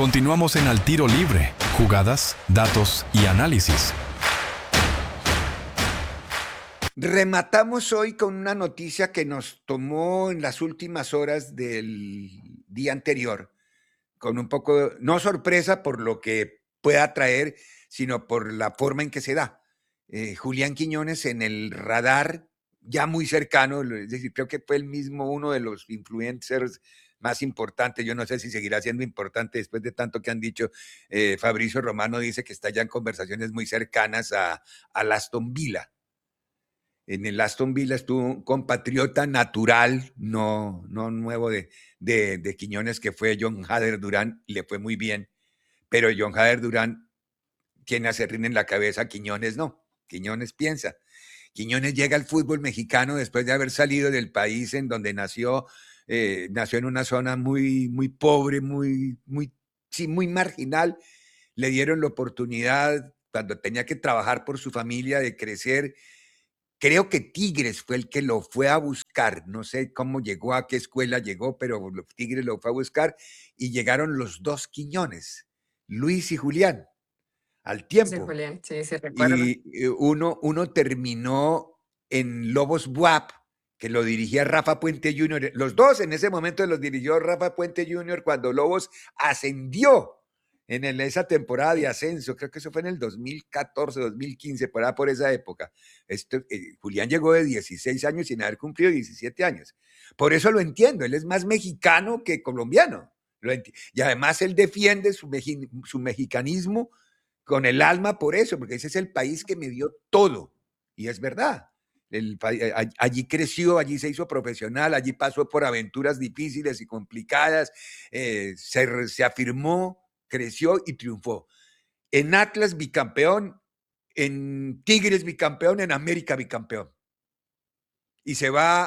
Continuamos en Al Tiro Libre, jugadas, datos y análisis. Rematamos hoy con una noticia que nos tomó en las últimas horas del día anterior, con un poco, no sorpresa por lo que pueda traer, sino por la forma en que se da. Julián Quiñones en el radar ya muy cercano, es decir, creo que fue el mismo uno de los influencers más importantes. Yo no sé si seguirá siendo importante después de tanto que han dicho. Fabricio Romano dice que está ya en conversaciones muy cercanas al Aston Villa. En el Aston Villa estuvo un compatriota natural, no nuevo de Quiñones, que fue John Hader Durán, le fue muy bien, pero John Hader Durán tiene a Serrín en la cabeza, Quiñones no. Quiñones piensa. Quiñones llega al fútbol mexicano después de haber salido del país en donde nació en una zona muy pobre, muy marginal. Le dieron la oportunidad, cuando tenía que trabajar por su familia, de crecer. Creo que Tigres fue el que lo fue a buscar. No sé cómo llegó, a qué escuela llegó, pero Tigres lo fue a buscar y llegaron los dos Quiñones, Luis y Julián, al Sí, tiempo. Julián, sí, recuerdo. Y uno terminó en Lobos Buap, que lo dirigía Rafa Puente Jr. Los dos en ese momento los dirigió Rafa Puente Jr. cuando Lobos ascendió en esa temporada de ascenso. Creo que eso fue en el 2014, 2015, por esa época. Julián llegó de 16 años sin haber cumplido 17 años. Por eso lo entiendo, él es más mexicano que colombiano. Y además él defiende su mexicanismo con el alma por eso, porque ese es el país que me dio todo. Y es verdad. Allí creció, allí se hizo profesional, allí pasó por aventuras difíciles y complicadas, se afirmó, creció y triunfó. En Atlas bicampeón, en Tigres bicampeón, en América bicampeón. Y se va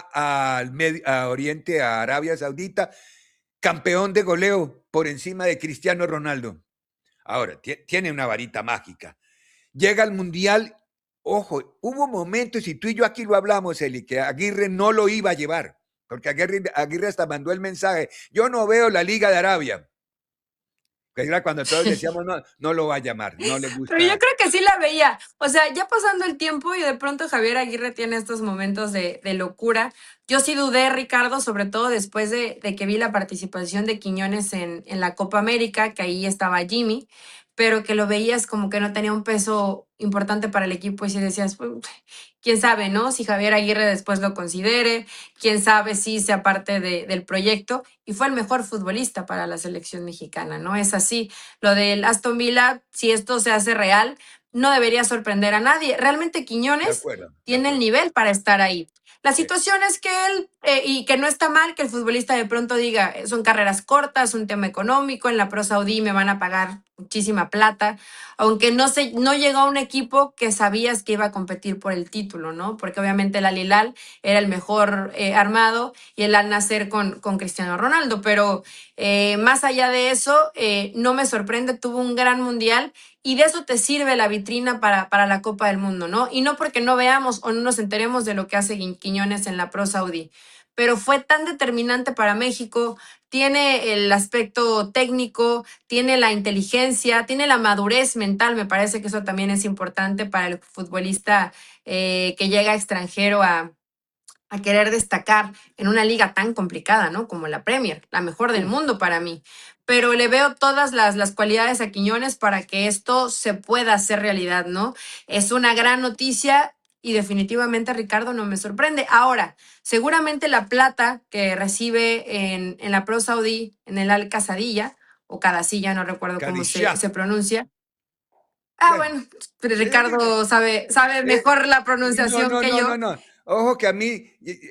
a Oriente, a Arabia Saudita, campeón de goleo por encima de Cristiano Ronaldo. Ahora, tiene una varita mágica. Llega al Mundial, ojo, hubo momentos, y tú y yo aquí lo hablamos, Eli, que Aguirre no lo iba a llevar, porque Aguirre hasta mandó el mensaje: yo no veo la Liga de Arabia, que era cuando todos decíamos, no lo va a llamar, no le gusta. Pero yo creo que sí la veía. O sea, ya pasando el tiempo y de pronto Javier Aguirre tiene estos momentos de locura. Yo sí dudé, Ricardo, sobre todo después de que vi la participación de Quiñones en la Copa América, que ahí estaba Jimmy, pero que lo veías como que no tenía un peso importante para el equipo y si decías, pues, quién sabe, ¿no? Si Javier Aguirre después lo considere, quién sabe si sea parte del proyecto, y fue el mejor futbolista para la selección mexicana, ¿no? Es así. Lo del Aston Villa, si esto se hace real, no debería sorprender a nadie. Realmente Quiñones tiene el nivel para estar ahí. La situación es que él, y que no está mal que el futbolista de pronto diga, son carreras cortas, un tema económico, en la Pro Saudí me van a pagar muchísima plata, aunque no llegó a un equipo que sabías que iba a competir por el título, ¿no? Porque obviamente el Al Hilal era el mejor armado y el Al Nassr con Cristiano Ronaldo, pero más allá de eso, no me sorprende, tuvo un gran mundial y de eso te sirve la vitrina para la Copa del Mundo, ¿no? Y no porque no veamos o no nos enteremos de lo que hace Quiñones en la Pro Saudí, pero fue tan determinante para México, tiene el aspecto técnico, tiene la inteligencia, tiene la madurez mental, me parece que eso también es importante para el futbolista que llega extranjero a querer destacar en una liga tan complicada, ¿no? Como la Premier, la mejor del mundo para mí. Pero le veo todas las cualidades a Quiñones para que esto se pueda hacer realidad, ¿no? Es una gran noticia y definitivamente, Ricardo, no me sorprende. Ahora, seguramente la plata que recibe en la Pro Saudí, en el Al Casadilla, o Cadasilla, no recuerdo cómo se pronuncia. Bueno, pero Ricardo sabe mejor la pronunciación que yo. No. Ojo que a mí,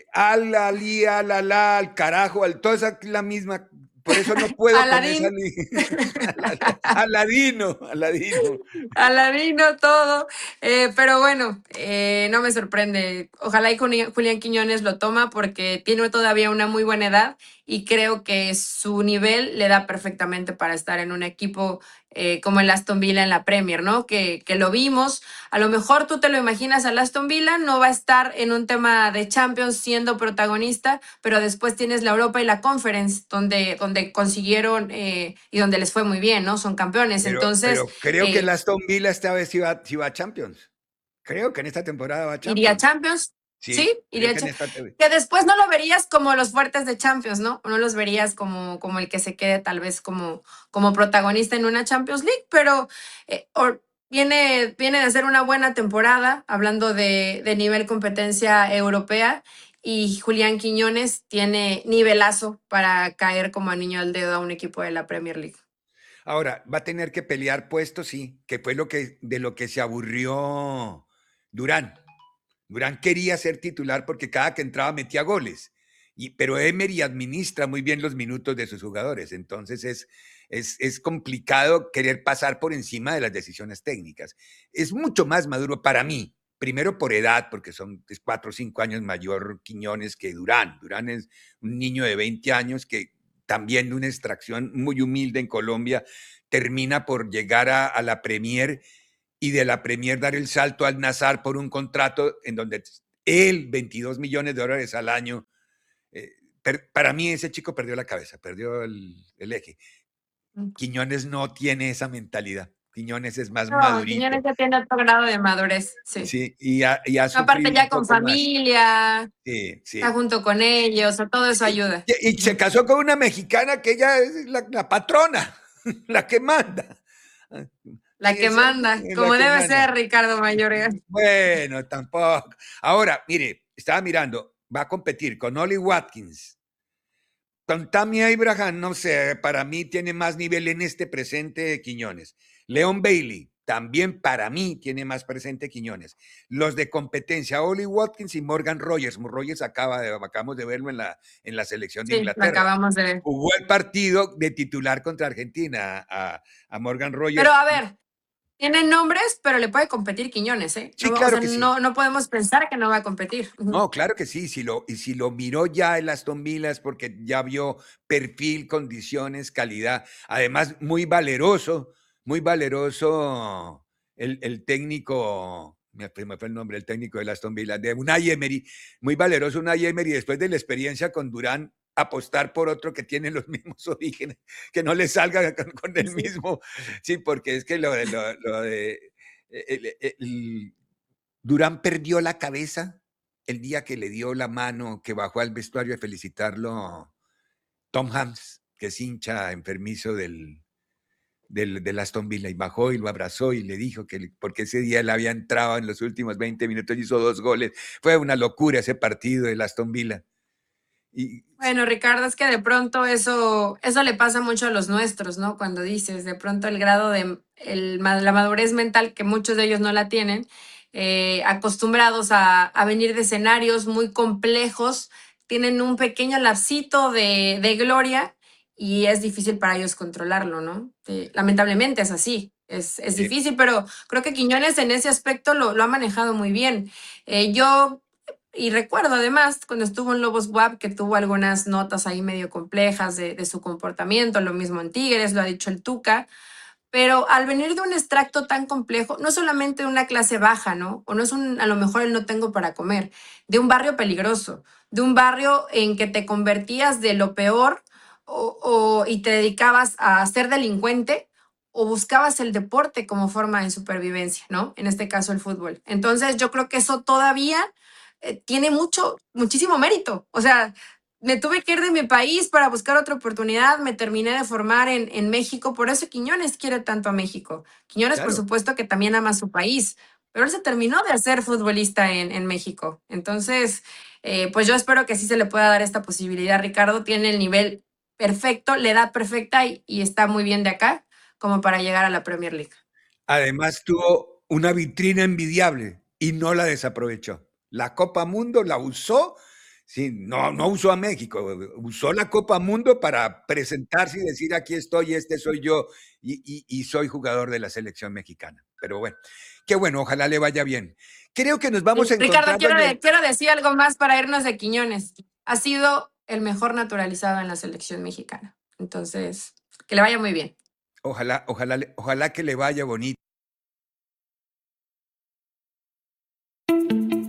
al carajo, toda esa es la misma. Por eso no puedo Aladín. con esa. Aladino. Aladino todo. Pero bueno, no me sorprende. Ojalá y Julián Quiñones lo toma porque tiene todavía una muy buena edad y creo que su nivel le da perfectamente para estar en un equipo como el Aston Villa en la Premier, ¿no? Que lo vimos. A lo mejor tú te lo imaginas al Aston Villa, no va a estar en un tema de Champions siendo protagonista, pero después tienes la Europa y la Conference, donde donde consiguieron y donde les fue muy bien, ¿no? Son campeones. Entonces, Pero creo que el Aston Villa esta vez sí va a Champions. Creo que en esta temporada va a iría a Champions. Champions. Sí, Sí, iría creo a que en Champions. esta... Que después no lo verías como los fuertes de Champions, ¿no? No los verías como el que se quede tal vez como protagonista en una Champions League, pero viene de hacer una buena temporada, hablando de nivel competencia europea, y Julián Quiñones tiene nivelazo para caer como anillo al dedo a un equipo de la Premier League. Ahora, va a tener que pelear puestos, sí, que fue de lo que se aburrió Durán. Durán quería ser titular porque cada que entraba metía goles. Pero Emery administra muy bien los minutos de sus jugadores. Entonces es complicado querer pasar por encima de las decisiones técnicas. Es mucho más maduro para mí. Primero por edad, porque es 4 o 5 años mayor Quiñones que Durán. Durán es un niño de 20 años que también de una extracción muy humilde en Colombia termina por llegar a la Premier y de la Premier dar el salto al Nazar por un contrato en donde él, 22 millones de dólares al año, para mí ese chico perdió la cabeza, perdió el eje. Quiñones no tiene esa mentalidad. Quiñones es más No, Quiñones madurito. ya tiene otro grado de madurez, sí. Sí, y ha Aparte sufrido ya un con poco más. familia, Sí, está sí. junto con ellos, o todo eso ayuda. Y se casó con una mexicana que ella es la patrona, la que manda. La que manda, La como que debe manda. ser Ricardo Mayorga. Bueno, tampoco. Ahora, mire, estaba mirando, va a competir con Ollie Watkins. Con Tammy Abraham, no sé, para mí tiene más nivel en este presente Quiñones. Leon Bailey, también para mí tiene más presente Quiñones. Los de competencia, Ollie Watkins y Morgan Rogers. Rogers acabamos de verlo en la selección de Sí, lo Inglaterra. acabamos de ver. Jugó el partido de titular contra Argentina a Morgan Pero Rogers. a ver, tienen nombres, pero le puede competir Quiñones, ¿eh? Sí, No, o claro sea, que sí. no podemos pensar que no va a competir. No, claro que sí. Si lo miró ya el Aston Villa es porque ya vio perfil, condiciones, calidad. Además, muy valeroso el técnico, me fue el nombre, el técnico del Aston Villa, de Unai Emery. Muy valeroso Unai Emery después de la experiencia con Durán, apostar por otro que tiene los mismos orígenes, que no le salga con el Sí. mismo. Sí, porque es que lo de Durán perdió la cabeza el día que le dio la mano, que bajó al vestuario a felicitarlo Tom Hanks, que es hincha enfermizo del Aston Villa, y bajó y lo abrazó y le dijo que porque ese día él había entrado en los últimos 20 minutos y hizo 2 goles. Fue una locura ese partido del Aston Villa. Bueno, Ricardo, es que de pronto eso le pasa mucho a los nuestros, ¿no? Cuando dices, de pronto el grado de la madurez mental, que muchos de ellos no la tienen, acostumbrados a venir de escenarios muy complejos, tienen un pequeño lapsito de gloria y es difícil para ellos controlarlo, ¿no? Lamentablemente es así, es difícil, pero creo que Quiñones en ese aspecto lo ha manejado muy bien. Y recuerdo además cuando estuvo en Lobos WAP que tuvo algunas notas ahí medio complejas de su comportamiento, lo mismo en Tigres, lo ha dicho el Tuca, pero al venir de un extracto tan complejo, no solamente de una clase baja, ¿no? O no es a lo mejor el no tengo para comer, de un barrio peligroso, de un barrio en que te convertías de lo peor y te dedicabas a ser delincuente o buscabas el deporte como forma de supervivencia, ¿no? En este caso el fútbol. Entonces yo creo que eso todavía tiene muchísimo mérito. O sea, me tuve que ir de mi país para buscar otra oportunidad, me terminé de formar en México, por eso Quiñones quiere tanto a México. Quiñones, por Claro. supuesto, que también ama su país, pero él se terminó de hacer futbolista en México. Entonces, pues yo espero que sí se le pueda dar esta posibilidad. Ricardo tiene el nivel perfecto, la edad perfecta y está muy bien de acá como para llegar a la Premier League. Además tuvo una vitrina envidiable y no la desaprovechó. La Copa Mundo la usó, sí, no usó a México, usó la Copa Mundo para presentarse y decir aquí estoy, este soy yo y soy jugador de la selección mexicana. Pero bueno, qué bueno, ojalá le vaya bien. Creo que nos vamos Ricardo, encontrando. quiero decir algo más para irnos de Quiñones. Ha sido el mejor naturalizado en la selección mexicana. Entonces, que le vaya muy bien. Ojalá que le vaya bonito. Una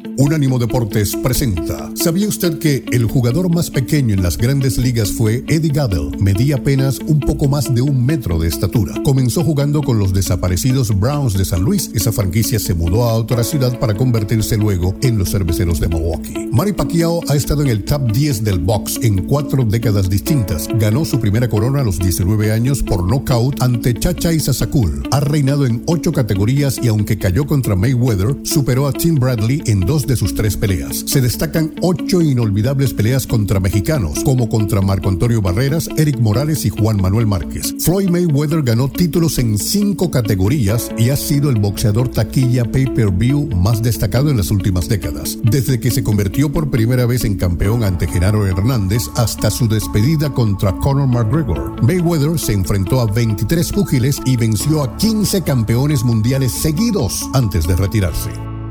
Unánimo Deportes presenta. ¿Sabía usted que el jugador más pequeño en las grandes ligas fue Eddie Gaedel? Medía apenas un poco más de 1 metro de estatura. Comenzó jugando con los desaparecidos Browns de San Luis. Esa franquicia se mudó a otra ciudad para convertirse luego en los Cerveceros de Milwaukee. Manny Pacquiao ha estado en el top 10 del box en 4 décadas distintas. Ganó su primera corona a los 19 años por nocaut ante Chacha Isasakul. Ha reinado en 8 categorías y aunque cayó contra Mayweather, superó a Tim Bradley en 2 de sus 3 peleas. Se destacan 8 inolvidables peleas contra mexicanos, como contra Marco Antonio Barreras, Eric Morales y Juan Manuel Márquez. Floyd Mayweather ganó títulos en 5 categorías y ha sido el boxeador taquilla pay-per-view más destacado en las últimas décadas. Desde que se convirtió por primera vez en campeón ante Genaro Hernández hasta su despedida contra Conor McGregor, Mayweather se enfrentó a 23 púgiles y venció a 15 campeones mundiales seguidos antes de retirarse.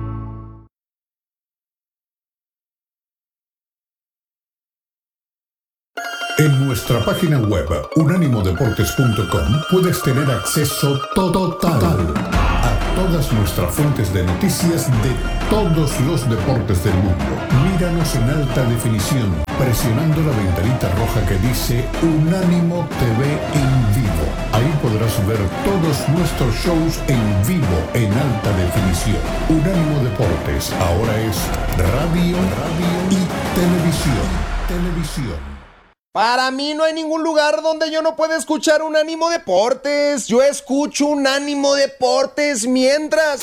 En nuestra página web, unánimodeportes.com, puedes tener acceso total a todas nuestras fuentes de noticias de todos los deportes del mundo. Míranos en alta definición, presionando la ventanita roja que dice Unánimo TV en vivo. Ahí podrás ver todos nuestros shows en vivo en alta definición. Unánimo Deportes ahora es radio y televisión. Para mí no hay ningún lugar donde yo no pueda escuchar Unánimo Deportes. Yo escucho Unánimo Deportes mientras...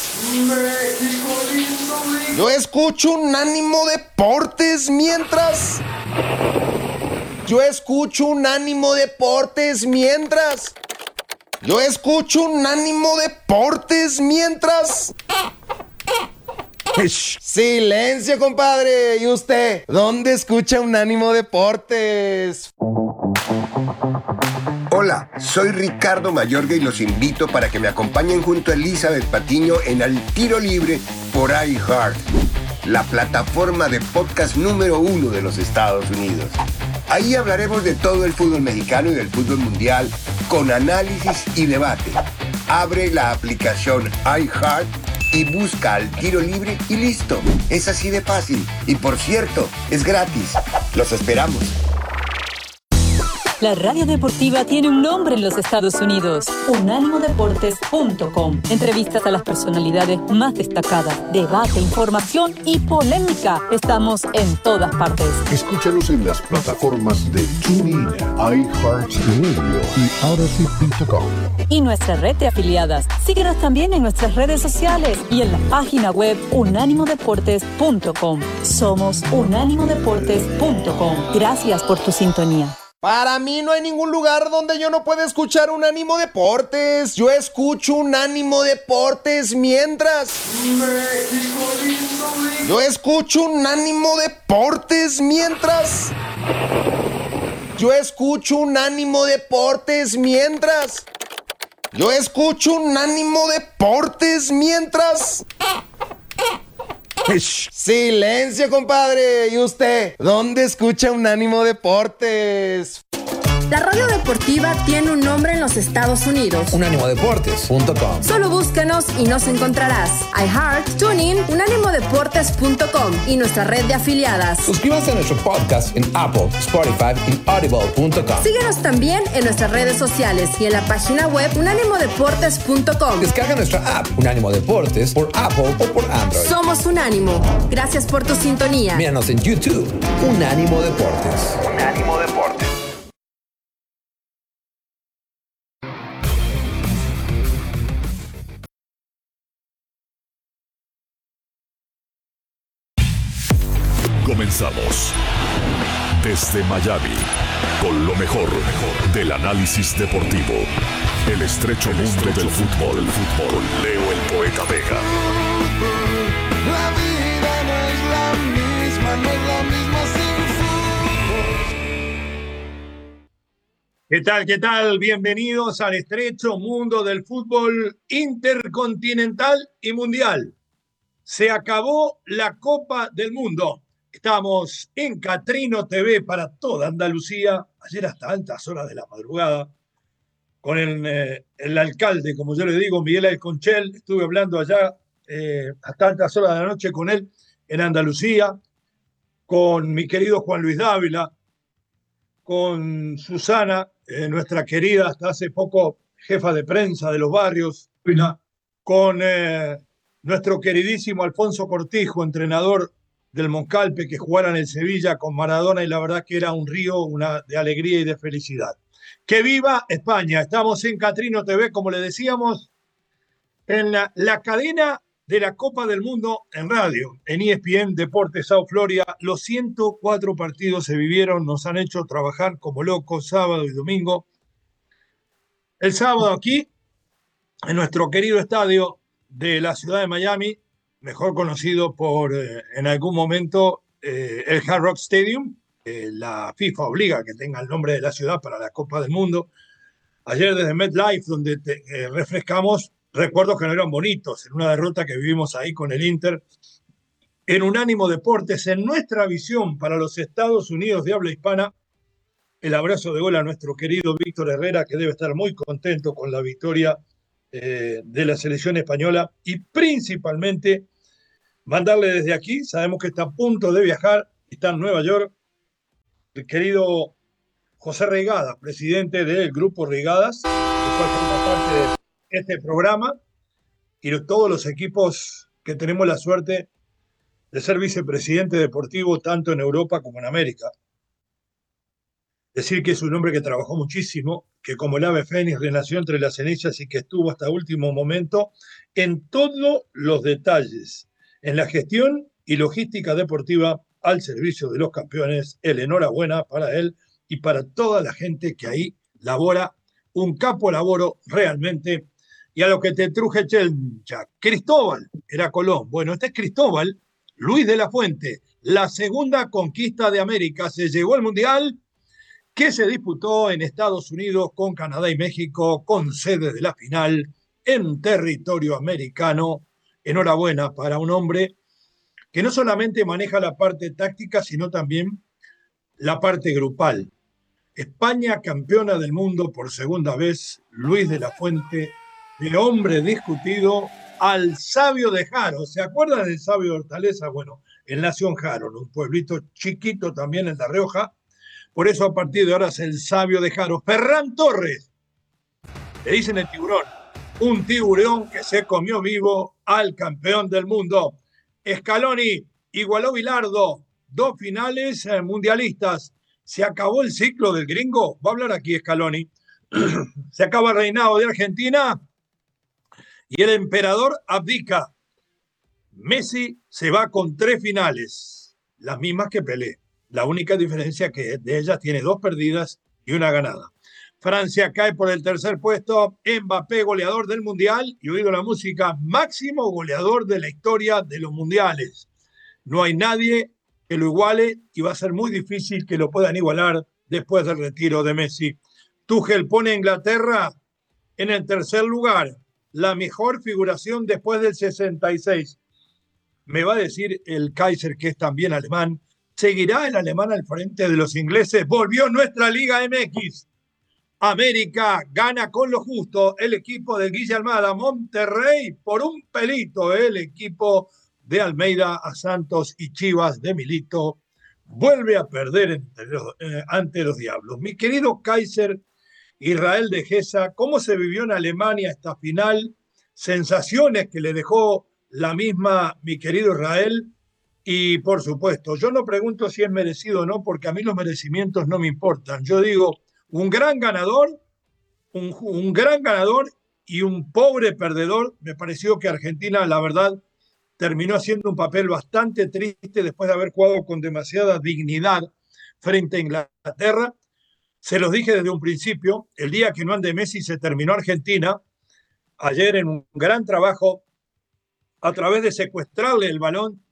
Yo escucho Unánimo Deportes mientras... Yo escucho Unánimo Deportes mientras... Yo escucho Unánimo Deportes mientras... Silencio, compadre. ¿Y usted? ¿Dónde escucha Unánimo Deportes? Hola, soy Ricardo Mayorga y los invito para que me acompañen junto a Elizabeth Patiño en Al Tiro Libre por iHeart, la plataforma de podcast número 1 de los Estados Unidos. Ahí hablaremos de todo el fútbol mexicano y del fútbol mundial con análisis y debate. Abre la aplicación iHeart y busca Al Tiro Libre y listo. Es así de fácil. Y por cierto, es gratis. Los esperamos. La radio deportiva tiene un nombre en los Estados Unidos. Unánimodeportes.com. Entrevistas a las personalidades más destacadas, debate, información y polémica. Estamos en todas partes. Escúchanos en las plataformas de TuneIn, iHeartRadio y Odyssey.com. Y nuestra red de afiliadas. Síguenos también en nuestras redes sociales y en la página web unánimodeportes.com. Somos unánimodeportes.com. Gracias por tu sintonía. Para mí no hay ningún lugar donde yo no pueda escuchar Unánimo Deportes. Yo escucho Unánimo Deportes mientras... Yo escucho Unánimo Deportes mientras... Yo escucho Unánimo Deportes mientras... Yo escucho Unánimo Deportes mientras... Silencio, compadre. ¿Y usted? ¿Dónde escucha Unánimo Deportes? La radio deportiva tiene un nombre en los Estados Unidos. Unánimodeportes.com. Solo búscanos y nos encontrarás. iHeart, TuneIn, unánimodeportes.com y nuestra red de afiliadas. Suscríbanse a nuestro podcast en Apple, Spotify y Audible.com. Síguenos también en nuestras redes sociales y en la página web unánimodeportes.com. Descarga nuestra app Unánimo Deportes por Apple o por Android. Somos Unánimo. Gracias por tu sintonía. Míranos en YouTube. Unánimo Deportes. Unánimo Deportes. Comenzamos desde Miami con lo mejor del análisis deportivo. El estrecho mundo del fútbol. Con Leo el Poeta Vega. La vida no es la misma, no es la misma sin fútbol. ¿Qué tal? ¿Qué tal? Bienvenidos al estrecho mundo del fútbol intercontinental y mundial. Se acabó la Copa del Mundo. Estamos en Catrino TV para toda Andalucía, ayer hasta altas horas de la madrugada, con el alcalde, como yo le digo, Miguel Alconchel. Estuve hablando allá hasta altas horas de la noche con él. en Andalucía, con mi querido Juan Luis Dávila, con Susana, nuestra querida, hasta hace poco jefa de prensa de los barrios, con nuestro queridísimo Alfonso Cortijo, entrenador del Moncalpe, que jugara en el Sevilla con Maradona, y la verdad que era un río de alegría y de felicidad. ¡Que viva España! Estamos en Catrino TV, como le decíamos, en la cadena de la Copa del Mundo en radio, en ESPN Deportes South Florida. Los 104 partidos se vivieron, nos han hecho trabajar como locos sábado y domingo. El sábado aquí, en nuestro querido estadio de la ciudad de Miami, mejor conocido por, en algún momento, el Hard Rock Stadium. La FIFA obliga que tenga el nombre de la ciudad para la Copa del Mundo. Ayer desde MetLife, donde refrescamos recuerdos que no eran bonitos, en una derrota que vivimos ahí con el Inter. En Unánimo Deportes, en nuestra visión para los Estados Unidos de habla hispana, el abrazo de gol a nuestro querido Víctor Herrera, que debe estar muy contento con la victoria de la selección española, y principalmente mandarle desde aquí, sabemos que está a punto de viajar, está en Nueva York, el querido José Reigada, presidente del Grupo Reigadas, que forma parte de este programa, y todos los equipos que tenemos la suerte de ser vicepresidente deportivo tanto en Europa como en América. Decir que es un hombre que trabajó muchísimo, que como el ave fénix renació entre las cenizas y que estuvo hasta último momento en todos los detalles, en la gestión y logística deportiva al servicio de los campeones. El enhorabuena para él y para toda la gente que ahí labora, un capo laboro realmente. Y a lo que te truje Chelcha, Cristóbal era Colón. Bueno, este es Cristóbal, Luis de la Fuente, la segunda conquista de América. Se llegó al Mundial que se disputó en Estados Unidos con Canadá y México, con sede de la final en territorio americano. Enhorabuena para un hombre que no solamente maneja la parte táctica, sino también la parte grupal. España campeona del mundo por segunda vez, Luis de la Fuente, el hombre discutido, al sabio de Jaro. ¿Se acuerdan del sabio de Hortaleza? Bueno, él nació en Jaro, un pueblito chiquito también en La Rioja. Por eso a partir de ahora es el sabio de Jaro. Ferran Torres, le dicen el tiburón, un tiburón que se comió vivo al campeón del mundo. Scaloni igualó Bilardo, 2 finales mundialistas. Se acabó el ciclo del gringo. Va a hablar aquí Scaloni. Se acaba el reinado de Argentina y el emperador abdica. Messi se va con 3 finales, las mismas que Pelé. La única diferencia que de ellas tiene 2 perdidas y 1 ganada. Francia cae por el 3er puesto. Mbappé, goleador del Mundial, y oído la música, máximo goleador de la historia de los mundiales. No hay nadie que lo iguale y va a ser muy difícil que lo puedan igualar después del retiro de Messi. Tuchel pone a Inglaterra en el 3er lugar, la mejor figuración después del 66. Me va a decir el Kaiser, que es también alemán, ¿seguirá el alemán al frente de los ingleses? Volvió nuestra Liga MX. América gana con lo justo, el equipo de Guille Almada. Monterrey por un pelito, el equipo de Almeida a Santos, y Chivas de Milito vuelve a perder ante los Diablos. Mi querido Kaiser, Israel de Gesa, ¿cómo se vivió en Alemania esta final? Sensaciones que le dejó la misma mi querido Israel. Y por supuesto, yo no pregunto si es merecido o no, porque a mí los merecimientos no me importan. Yo digo, un gran ganador, un gran ganador y un pobre perdedor. Me pareció que Argentina, la verdad, terminó haciendo un papel bastante triste después de haber jugado con demasiada dignidad frente a Inglaterra. Se los dije desde un principio, el día que no ande Messi se terminó Argentina. Ayer en un gran trabajo, a través de secuestrarle el balón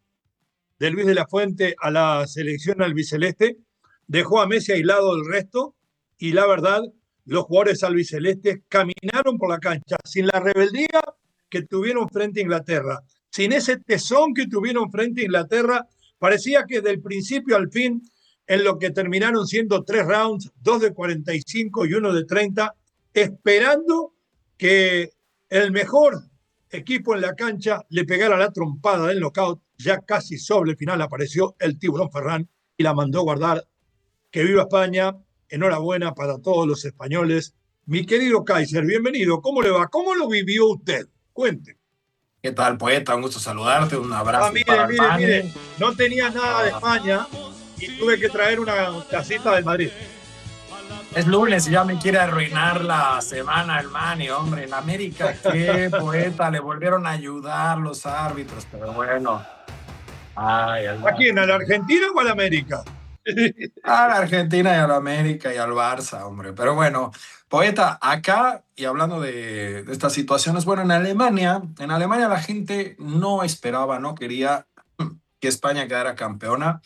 de Luis de la Fuente a la selección albiceleste, dejó a Messi aislado del resto, y la verdad, los jugadores albicelestes caminaron por la cancha sin la rebeldía que tuvieron frente a Inglaterra, sin ese tesón que tuvieron frente a Inglaterra. Parecía que del principio al fin, en lo que terminaron siendo 3 rounds, 2 de 45 y 1 de 30, esperando que el mejor equipo en la cancha le pegara la trompada del knockout, ya casi sobre el final apareció el Tiburón Ferran y la mandó guardar. Que viva España, enhorabuena para todos los españoles. Mi querido Kaiser, bienvenido. ¿Cómo le va? ¿Cómo lo vivió usted? Cuente. ¿Qué tal, poeta? Un gusto saludarte, un abrazo mire, no tenía nada de España y tuve que traer una casita del Madrid. Es lunes y ya me quiere arruinar la semana el Mani, hombre. En América, ¿qué, poeta? Le volvieron a ayudar los árbitros, pero bueno. ¿A quién? ¿A la Argentina o a la América? A la Argentina y a la América y al Barça, hombre. Pero bueno, poeta, acá, y hablando de estas situaciones, bueno, en Alemania la gente no esperaba, no quería que España quedara campeona.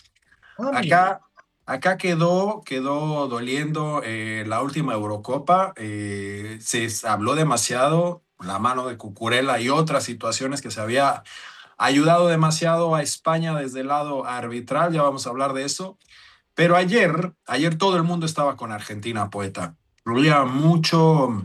Acá quedó doliendo la última Eurocopa. Se habló demasiado, la mano de Cucurella y otras situaciones que se había ayudado demasiado a España desde el lado arbitral, ya vamos a hablar de eso. Pero ayer todo el mundo estaba con Argentina, poeta. Había mucho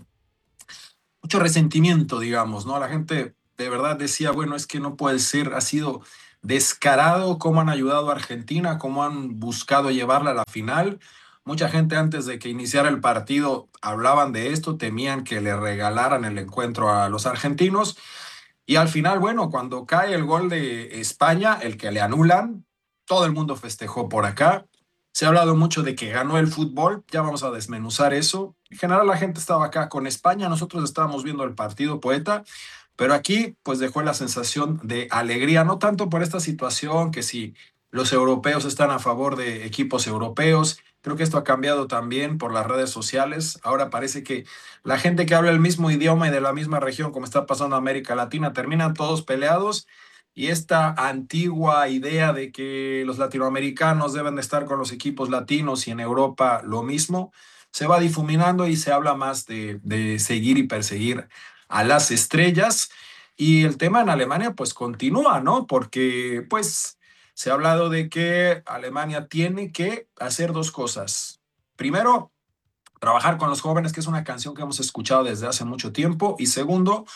resentimiento, digamos, ¿no? La gente de verdad decía, bueno, es que no puede ser, ha sido descarado cómo han ayudado a Argentina, cómo han buscado llevarla a la final. Mucha gente antes de que iniciara el partido hablaban de esto, temían que le regalaran el encuentro a los argentinos. Y al final, bueno, cuando cae el gol de España, el que le anulan, todo el mundo festejó por acá. Se ha hablado mucho de que ganó el fútbol, ya vamos a desmenuzar eso. En general la gente estaba acá con España, nosotros estábamos viendo el partido, poeta, pero aquí pues dejó la sensación de alegría, no tanto por esta situación, que si los europeos están a favor de equipos europeos, creo que esto ha cambiado también por las redes sociales. Ahora parece que la gente que habla el mismo idioma y de la misma región, como está pasando en América Latina, terminan todos peleados. Y esta antigua idea de que los latinoamericanos deben de estar con los equipos latinos y en Europa lo mismo, se va difuminando y se habla más de seguir y perseguir a las estrellas. Y el tema en Alemania pues continúa, ¿no? Porque pues se ha hablado de que Alemania tiene que hacer dos cosas. Primero, trabajar con los jóvenes, que es una canción que hemos escuchado desde hace mucho tiempo. Y segundo,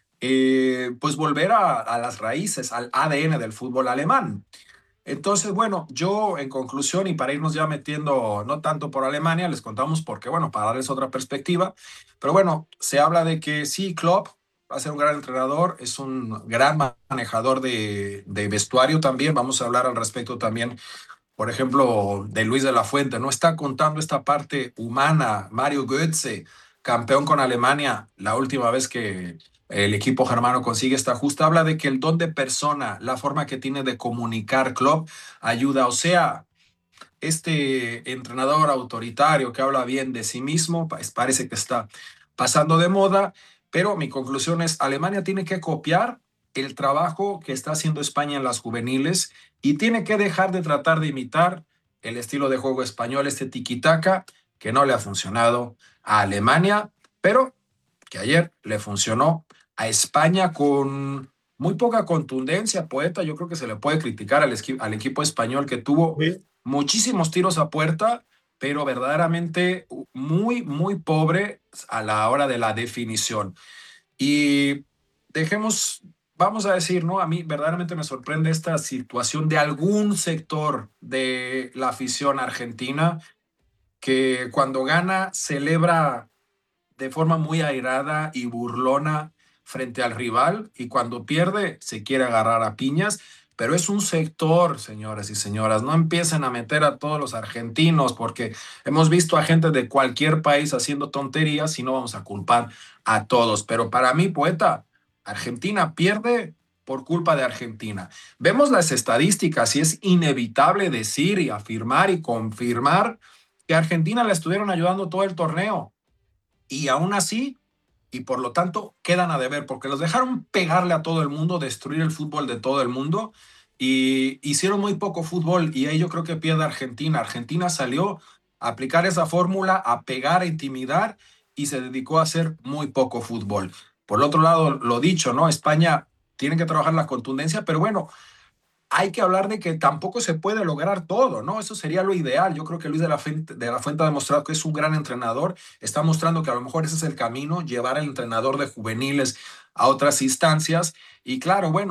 pues volver a las raíces, al ADN del fútbol alemán. Entonces, bueno, yo en conclusión y para irnos ya metiendo no tanto por Alemania, les contamos porque, bueno, para darles otra perspectiva, pero bueno, se habla de que sí, Klopp va a ser un gran entrenador, es un gran manejador de vestuario también, vamos a hablar al respecto también, por ejemplo, de Luis de la Fuente, ¿no? Está contando esta parte humana, Mario Götze, campeón con Alemania, la última vez que el equipo germano consigue esta justa, habla de que el don de persona, la forma que tiene de comunicar Klopp, ayuda. O sea, este entrenador autoritario que habla bien de sí mismo, parece que está pasando de moda, pero mi conclusión es, Alemania tiene que copiar el trabajo que está haciendo España en las juveniles y tiene que dejar de tratar de imitar el estilo de juego español, este tiki-taka, que no le ha funcionado a Alemania, pero que ayer le funcionó a España con muy poca contundencia, poeta. Yo creo que se le puede criticar al equipo español que tuvo muchísimos tiros a puerta, pero verdaderamente muy, muy pobre a la hora de la definición. Y vamos a decir, ¿no? A mí verdaderamente me sorprende esta situación de algún sector de la afición argentina que cuando gana celebra de forma muy airada y burlona frente al rival y cuando pierde se quiere agarrar a piñas, pero es un sector, señoras y señoras, no empiecen a meter a todos los argentinos porque hemos visto a gente de cualquier país haciendo tonterías y no vamos a culpar a todos, pero para mí, poeta, Argentina pierde por culpa de Argentina. Vemos las estadísticas y es inevitable decir y afirmar y confirmar que a Argentina le estuvieron ayudando todo el torneo. Y aún así, y por lo tanto, quedan a deber, porque los dejaron pegarle a todo el mundo, destruir el fútbol de todo el mundo, y hicieron muy poco fútbol, y ahí yo creo que pierde Argentina. Argentina salió a aplicar esa fórmula, a pegar, a intimidar, y se dedicó a hacer muy poco fútbol. Por el otro lado, lo dicho, ¿no? España tiene que trabajar la contundencia, pero bueno, hay que hablar de que tampoco se puede lograr todo, ¿no? Eso sería lo ideal. Yo creo que Luis de la Fuente ha demostrado que es un gran entrenador. Está mostrando que a lo mejor ese es el camino, llevar al entrenador de juveniles a otras instancias. Y claro, bueno,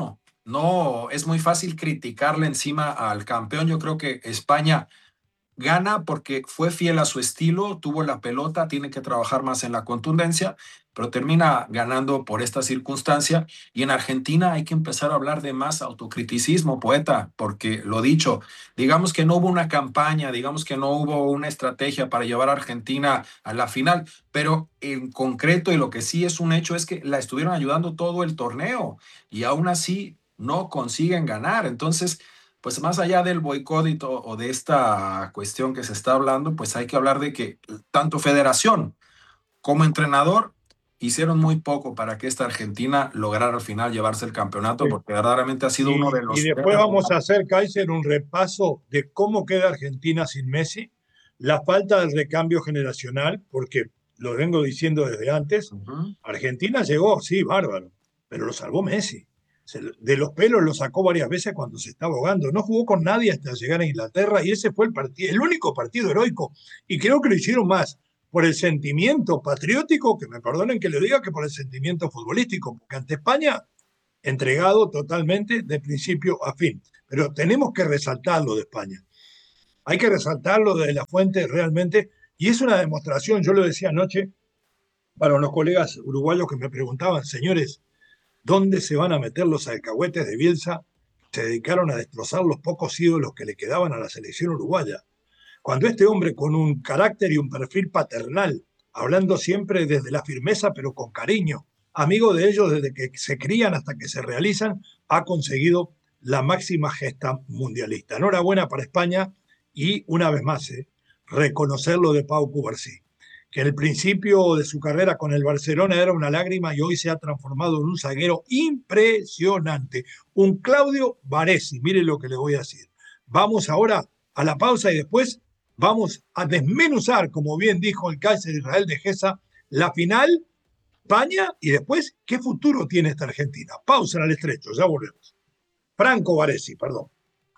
no, es muy fácil criticarle encima al campeón. Yo creo que España gana porque fue fiel a su estilo, tuvo la pelota, tiene que trabajar más en la contundencia, pero termina ganando por esta circunstancia. Y en Argentina hay que empezar a hablar de más autocriticismo, poeta, porque lo dicho, digamos que no hubo una campaña, digamos que no hubo una estrategia para llevar a Argentina a la final, pero en concreto, y lo que sí es un hecho, es que la estuvieron ayudando todo el torneo y aún así no consiguen ganar. Entonces, pues más allá del boicot o de esta cuestión que se está hablando, pues hay que hablar de que tanto federación como entrenador hicieron muy poco para que esta Argentina lograra al final llevarse el campeonato, porque verdaderamente ha sido uno de los... Y después vamos a hacer, Kaiser, un repaso de cómo queda Argentina sin Messi, la falta del recambio generacional, porque lo vengo diciendo desde antes, Argentina llegó, sí, bárbaro, pero lo salvó Messi. De los pelos lo sacó varias veces cuando se estaba ahogando. No jugó con nadie hasta llegar a Inglaterra y ese fue el único partido heroico. Y creo que lo hicieron más por el sentimiento patriótico, que me perdonen que lo diga, que por el sentimiento futbolístico, porque ante España, entregado totalmente de principio a fin. Pero tenemos que resaltar lo de España. Hay que resaltar lo de La Fuente realmente, y es una demostración, yo lo decía anoche, para unos colegas uruguayos que me preguntaban, señores, ¿dónde se van a meter los alcahuetes de Bielsa? Se dedicaron a destrozar los pocos ídolos que le quedaban a la selección uruguaya. Cuando este hombre con un carácter y un perfil paternal, hablando siempre desde la firmeza pero con cariño, amigo de ellos desde que se crían hasta que se realizan, ha conseguido la máxima gesta mundialista. Enhorabuena para España y una vez más, reconocer lo de Pau Cubarsí, que en el principio de su carrera con el Barcelona era una lágrima y hoy se ha transformado en un zaguero impresionante. Un Claudio Baresi, mire lo que le voy a decir. Vamos ahora a la pausa y después vamos a desmenuzar, como bien dijo el Kaiser Israel de Gesa, la final, España, y después qué futuro tiene esta Argentina. Pausa en el estrecho, ya volvemos. Franco Baresi, perdón.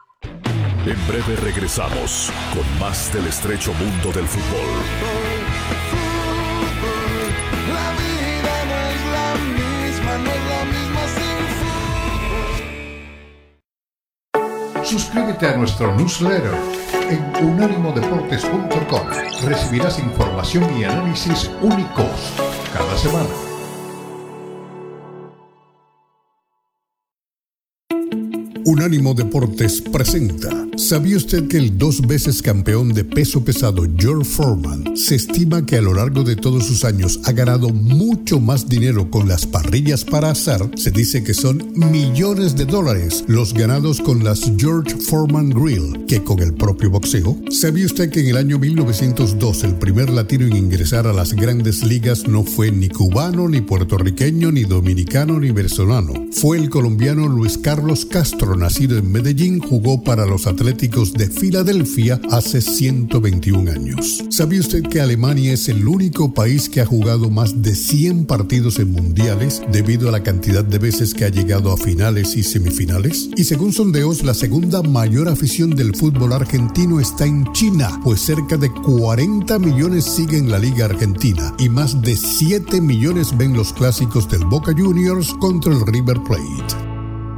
En breve regresamos con más del estrecho mundo del fútbol. La vida no es la misma sin fútbol. Suscríbete a nuestro newsletter en unánimodeportes.com. Recibirás información y análisis únicos cada semana. Unánimo Deportes presenta. ¿Sabía usted que el 2 veces campeón de peso pesado George Foreman se estima que a lo largo de todos sus años ha ganado mucho más dinero con las parrillas para asar? Se dice que son millones de dólares los ganados con las George Foreman Grill que con el propio boxeo. ¿Sabía usted que en el año 1902 el primer latino en ingresar a las grandes ligas no fue ni cubano, ni puertorriqueño, ni dominicano, ni venezolano? Fue el colombiano Luis Carlos Castro, nacido en Medellín, jugó para los Atléticos de Filadelfia hace 121 años. ¿Sabía usted que Alemania es el único país que ha jugado más de 100 partidos en mundiales debido a la cantidad de veces que ha llegado a finales y semifinales? Y según sondeos, la segunda mayor afición del fútbol argentino está en China, pues cerca de 40 millones siguen la Liga Argentina y más de 7 millones ven los clásicos del Boca Juniors contra el River Plate.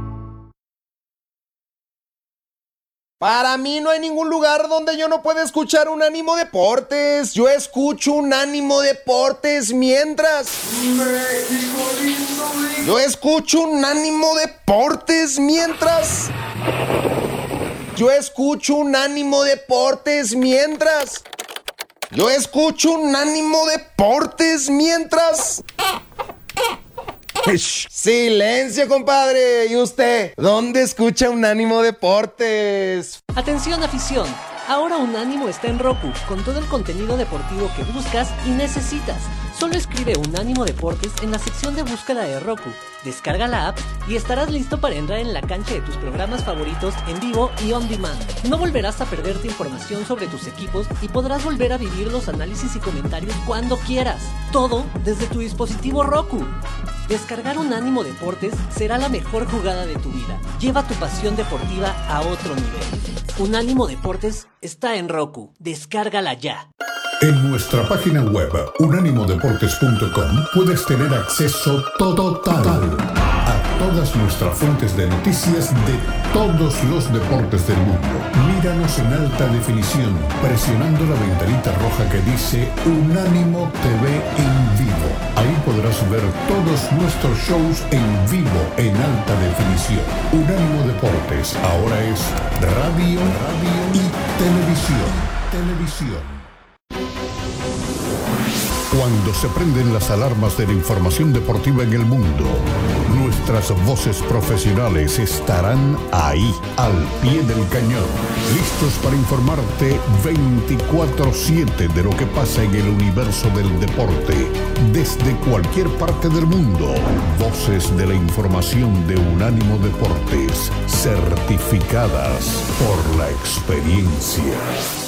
Para mí no hay ningún lugar donde yo no pueda escuchar Unánimo Deportes. Yo escucho Unánimo Deportes mientras... Yo escucho Unánimo Deportes mientras... Yo escucho Unánimo Deportes mientras... Yo escucho Unánimo Deportes mientras... Silencio, compadre. ¿Y usted? ¿Dónde escucha Unánimo Deportes? Atención, afición. Ahora Unánimo está en Roku, con todo el contenido deportivo que buscas y necesitas. Solo escribe Unánimo Deportes en la sección de búsqueda de Roku. Descarga la app y estarás listo para entrar en la cancha de tus programas favoritos en vivo y on demand. No volverás a perderte información sobre tus equipos y podrás volver a vivir los análisis y comentarios cuando quieras. Todo desde tu dispositivo Roku. Descargar Unánimo Deportes será la mejor jugada de tu vida. Lleva tu pasión deportiva a otro nivel. Unánimo Deportes está en Roku. Descárgala ya. En nuestra página web unánimodeportes.com puedes tener acceso total a todas nuestras fuentes de noticias de todos los deportes del mundo. Míranos en alta definición, presionando la ventanita roja que dice Unánimo TV en vivo. Ahí podrás ver todos nuestros shows en vivo en alta definición. Unánimo Deportes ahora es radio y televisión. Cuando se prenden las alarmas de la información deportiva en el mundo, nuestras voces profesionales estarán ahí, al pie del cañón, listos para informarte 24/7 de lo que pasa en el universo del deporte, desde cualquier parte del mundo. Voces de la información de Unánimo Deportes, certificadas por la experiencia.